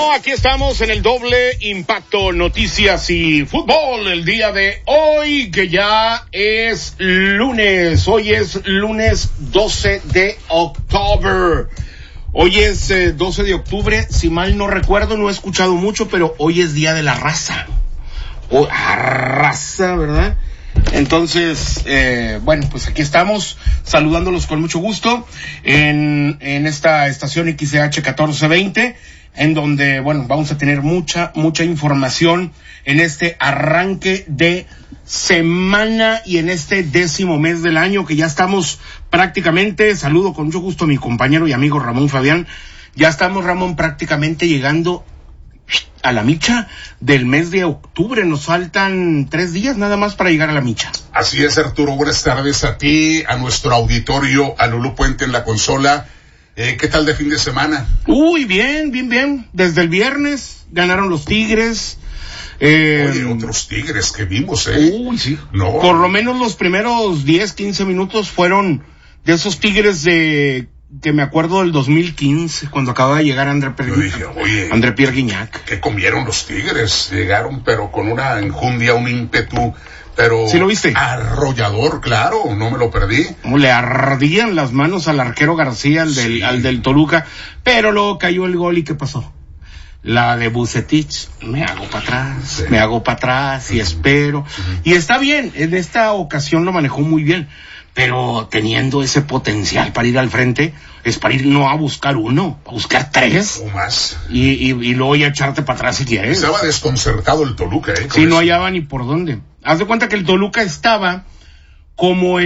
Bueno, aquí estamos en el doble impacto noticias y fútbol el día de hoy, que ya es lunes. Hoy es lunes 12 de octubre. Hoy es 12 de octubre, si mal no recuerdo, no he escuchado mucho, pero hoy es Día de la Raza. Raza, ¿verdad? Entonces, bueno, pues aquí estamos saludándolos con mucho gusto en esta estación XCH 1420, en donde, bueno, vamos a tener mucha información en este arranque de semana y en este 10º mes del año, que ya estamos prácticamente. Saludo con mucho gusto a mi compañero y amigo Ramón Fabián. Ya estamos, Ramón, prácticamente llegando a la micha del mes de octubre. Nos faltan 3 días nada más para llegar a la micha. Así es, Arturo. Buenas tardes a ti, a nuestro auditorio, a Lulú Puente en la consola. ¿Qué tal de fin de semana? Uy, bien. Desde el viernes ganaron los Tigres. Oye, otros Tigres que vimos, Uy, sí. No. Por lo menos los primeros 10, 15 minutos fueron de esos Tigres que me acuerdo del 2015, cuando acaba de llegar André Pierre Guignac. ¿Qué comieron los Tigres? Llegaron, pero con una enjundia, un ímpetu, pero... ¿Sí lo viste? Arrollador, claro, no me lo perdí. Como le ardían las manos al arquero García, al del Toluca, pero luego cayó el gol. ¿Y qué pasó? La de Vucetich, me hago para atrás y espero. Y está bien, en esta ocasión lo manejó muy bien, pero teniendo ese potencial para ir al frente, es para ir no a buscar uno, a buscar 3 o más. Y luego ya echarte para atrás si quieres. Estaba desconcertado el Toluca, Sí, no hallaba ni por dónde. Haz de cuenta que el Toluca estaba como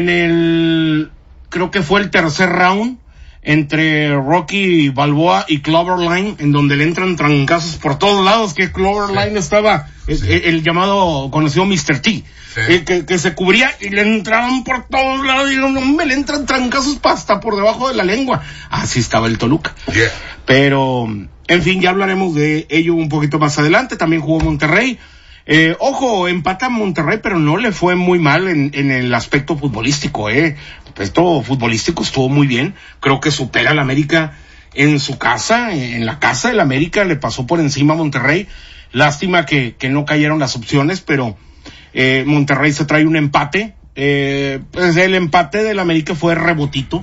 en creo que fue el tercer round, entre Rocky Balboa y Cloverline, en donde le entran trancazos por todos lados, que Cloverline estaba, el llamado, conocido Mr. T, que se cubría y le entraban por todos lados, y le entran trancazos hasta por debajo de la lengua. Así estaba el Toluca. Pero, en fin, ya hablaremos de ello un poquito más adelante. También jugó Monterrey. Ojo, empata Monterrey, pero no le fue muy mal en el aspecto futbolístico, El aspecto futbolístico estuvo muy bien. Creo que supera al América en su casa, en la casa del América, le pasó por encima a Monterrey. Lástima que no cayeron las opciones, pero Monterrey se trae un empate. Pues el empate del América fue rebotito.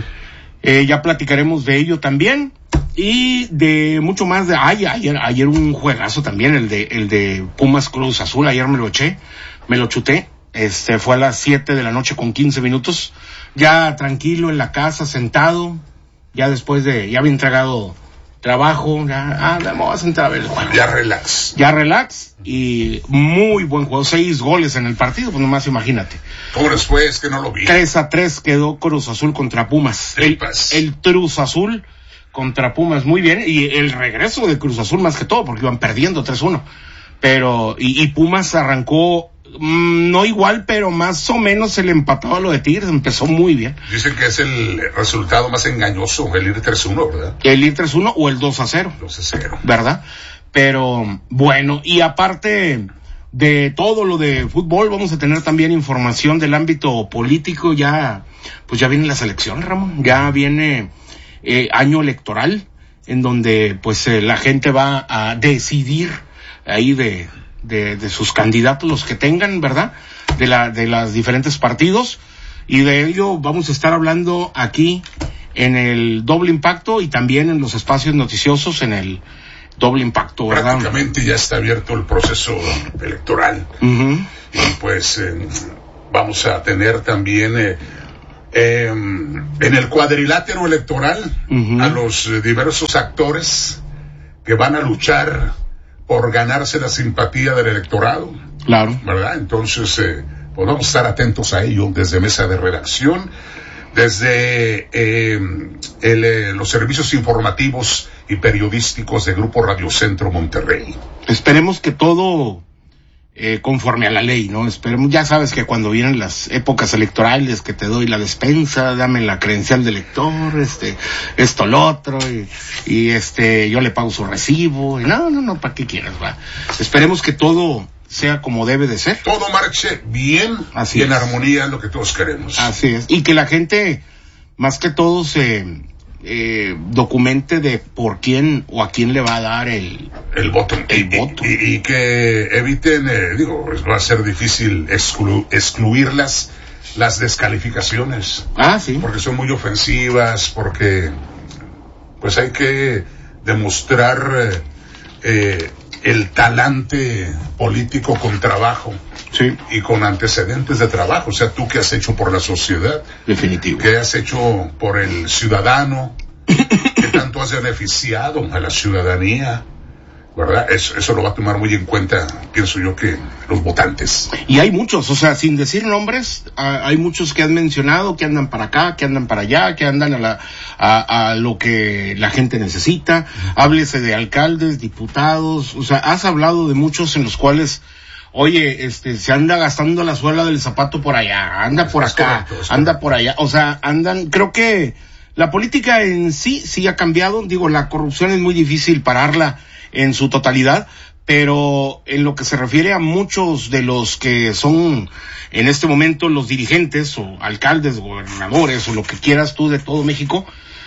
Ya platicaremos de ello también. Y de mucho más ayer un juegazo también, el de Pumas Cruz Azul. Ayer me lo chuté. Fue a las 7 de la noche con 15 minutos. Ya tranquilo en la casa, sentado. Ya después ya había entregado trabajo. Me voy a sentar a ver el juego. Ya relax. Y muy buen juego. 6 goles en el partido, pues nomás imagínate. ¿Cómo les fue? Es que no lo vi. 3-3 quedó Cruz Azul contra Pumas. El Cruz Azul contra Pumas, muy bien, y el regreso de Cruz Azul más que todo, porque iban perdiendo 3-1, pero, y Pumas arrancó, no igual, pero más o menos se le empataba lo de Tigres, empezó muy bien. Dicen que es el resultado más engañoso, el ir 3-1, ¿verdad? El ir 3-1 o el 2-0. 2-0. ¿Verdad? Pero, bueno, y aparte de todo lo de fútbol, vamos a tener también información del ámbito político. Pues ya viene la selección, Ramón, ya viene año electoral, en donde pues la gente va a decidir ahí de sus candidatos, los que tengan, ¿verdad? De las diferentes partidos, y de ello vamos a estar hablando aquí en el Doble Impacto y también en los espacios noticiosos en el Doble Impacto, ¿verdad? Prácticamente ya está abierto el proceso electoral. Y pues vamos a tener también en el cuadrilátero electoral a los diversos actores que van a luchar por ganarse la simpatía del electorado. Claro. ¿Verdad? Entonces, pues vamos a estar atentos a ello desde mesa de redacción, desde los servicios informativos y periodísticos de Grupo Radio Centro Monterrey. Esperemos que todo conforme a la ley, ¿no? Esperemos, ya sabes que cuando vienen las épocas electorales que te doy la despensa, dame la credencial de elector, esto, lo otro, y yo le pago su recibo, y no, ¿para qué quieres, va? Esperemos que todo sea como debe de ser. Todo marche bien, así y en armonía es lo que todos queremos. Así es, y que la gente, más que todo, documente de por quién o a quién le va a dar el voto. Y que eviten, va a ser difícil excluir las descalificaciones. Sí. Porque son muy ofensivas, porque pues hay que demostrar el talante político con trabajo. Sí. Y con antecedentes de trabajo. O sea, tú qué has hecho por la sociedad. Definitivo. ¿Qué has hecho por el ciudadano? ¿Qué tanto has beneficiado a la ciudadanía? ¿Verdad? Eso lo va a tomar muy en cuenta, pienso yo, que los votantes. Y hay muchos, o sea, sin decir nombres, hay muchos que han mencionado que andan para acá, que andan para allá, que andan a lo que la gente necesita. Háblese de alcaldes, diputados, o sea, has hablado de muchos en los cuales, oye, se anda gastando la suela del zapato por allá, anda por acá, anda por allá, o sea, creo que la política en sí ha cambiado. Digo, la corrupción es muy difícil pararla en su totalidad, pero en lo que se refiere a muchos de los que son en este momento los dirigentes o alcaldes, gobernadores o lo que quieras tú de todo México,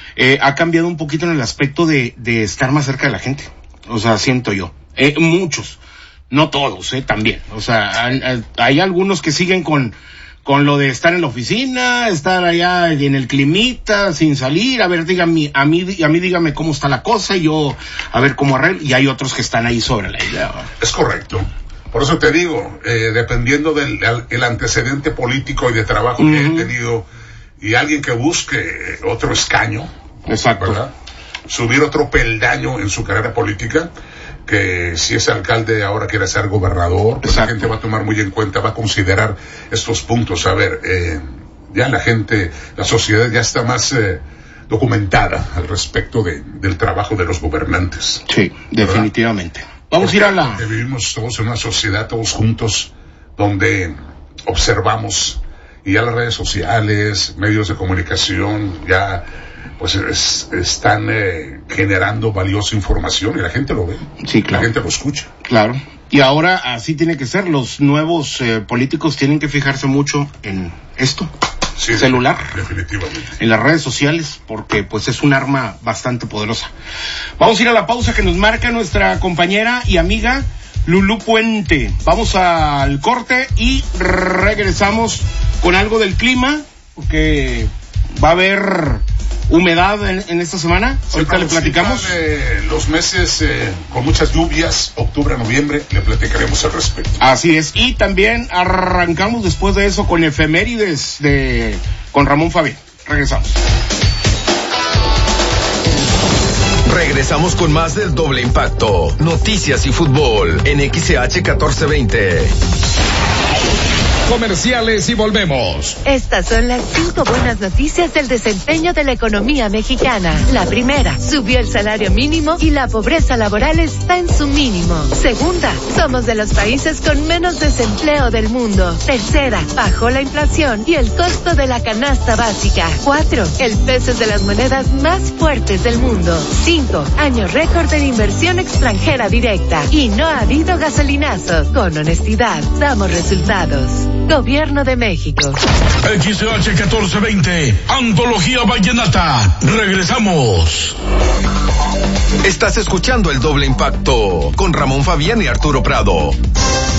ha cambiado un poquito en el aspecto de estar más cerca de la gente. O sea, siento yo. Muchos. No todos, también. O sea, hay algunos que siguen con lo de estar en la oficina, estar allá en el climita, sin salir, a ver, dígame, a mí dígame cómo está la cosa, y yo, a ver cómo arreglo, y hay otros que están ahí sobre la idea. Es correcto. Por eso te digo, dependiendo del antecedente político y de trabajo que he tenido, y alguien que busque otro escaño, exacto, ¿verdad? Subir otro peldaño en su carrera política, que si es alcalde ahora quiere ser gobernador, pues la gente va a tomar muy en cuenta, va a considerar estos puntos. A ver, ya la sociedad ya está más documentada al respecto del trabajo de los gobernantes. Sí, definitivamente. ¿Verdad? Vamos a ir a la... Vivimos todos en una sociedad, todos juntos, donde observamos, y ya las redes sociales, medios de comunicación, ya pues están generando valiosa información y la gente lo ve. Sí, claro. La gente lo escucha. Claro. Y ahora así tiene que ser. Los nuevos políticos tienen que fijarse mucho en esto. Sí, celular. Definitivamente. En las redes sociales, porque pues es un arma bastante poderosa. Vamos a ir a la pausa que nos marca nuestra compañera y amiga Lulú Puente. Vamos al corte y regresamos con algo del clima, porque va a haber humedad en esta semana. Ahorita le platicamos. Los meses con muchas lluvias, octubre, noviembre, le platicaremos al respecto. Así es. Y también arrancamos después de eso con efemérides con Ramón Fabián. Regresamos. Regresamos con más del Doble Impacto, noticias y fútbol en XH 1420. Comerciales y volvemos. Estas son las 5 buenas noticias del desempeño de la economía mexicana. La primera, subió el salario mínimo y la pobreza laboral está en su mínimo. Segunda, somos de los países con menos desempleo del mundo. Tercera, bajó la inflación y el costo de la canasta básica. 4, el peso es de las monedas más fuertes del mundo. 5, año récord en inversión extranjera directa. Y no ha habido gasolinazo. Con honestidad, damos resultados. Gobierno de México. XH 1420, Antología Vallenata. Regresamos. Estás escuchando el Doble Impacto con Ramón Fabián y Arturo Prado.